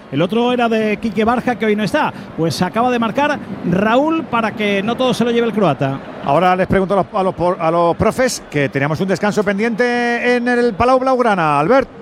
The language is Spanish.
El otro era de Quique Barja, que hoy no está. Pues acaba de marcar Raúl para que no todo se lo lleve el croata. Ahora les pregunto a los profes, que teníamos un descanso pendiente en el Palau Blaugrana. Albert.